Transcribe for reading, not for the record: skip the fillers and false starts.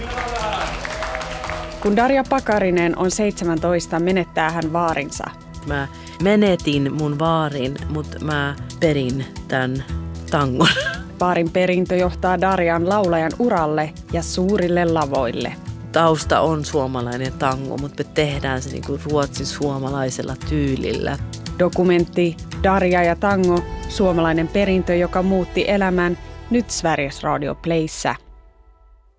Kun Darja Pakarinen on 17, menettää hän vaarinsa. Mä menetin mun vaarin, mutta mä perin tämän tangon. Vaarin perintö johtaa Darjan laulajan uralle ja suurille lavoille. Tausta on suomalainen tango, mutta me tehdään se niinku ruotsin suomalaisella tyylillä. Dokumentti Darja ja tango, suomalainen perintö, joka muutti elämän, nyt Sveriges Radio Playssä.